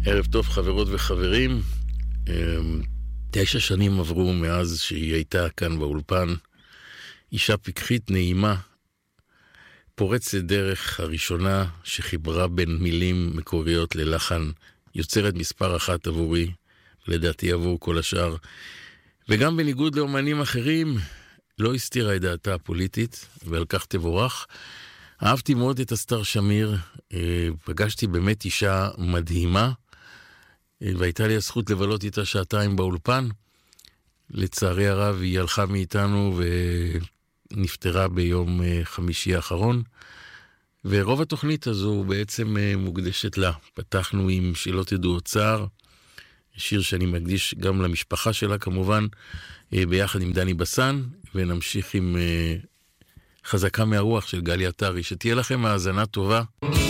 ערב טוב חברות וחברים. 9 שנים עברו מאז שהיא הייתה כאן באולפן. אישה פיקחית נעימה, פורצת דרך הראשונה שחיברה בין מילים מקוריות ללחן, יוצרת מספר אחת עבורי, לדעתי עבור כל השאר, וגם בניגוד לאומנים אחרים, לא הסתירה את דעתה הפוליטית, ועל כך תבורך. אהבתי מאוד את אסתר שמיר, פגשתי באמת אישה מדהימה, והייתה לי הזכות לבלות איתה 2 שעות באולפן. לצערי הרב היא הלכה מאיתנו ונפטרה ביום חמישי האחרון, ורוב התוכנית הזו בעצם מוקדשת לה. פתחנו עם שלא תדעו צער, שיר שאני מקדיש גם למשפחה שלה כמובן, ביחד עם דני בסן, ונמשיך עם חזקה מהרוח של גלי עטרי. שתהיה לכם האזנה טובה.